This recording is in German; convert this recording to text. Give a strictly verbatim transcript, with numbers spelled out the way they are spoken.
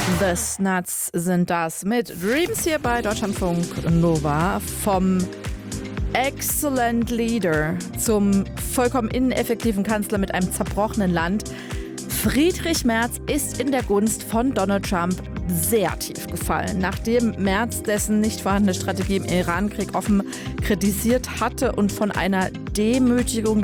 The Snuts sind das mit Dreams hier bei Deutschlandfunk Nova. Vom Excellent Leader zum vollkommen ineffektiven Kanzler mit einem zerbrochenen Land. Friedrich Merz ist in der Gunst von Donald Trump sehr tief gefallen, nachdem Merz dessen nicht vorhandene Strategie im Iran-Krieg offen kritisiert hatte und von einer Demütigung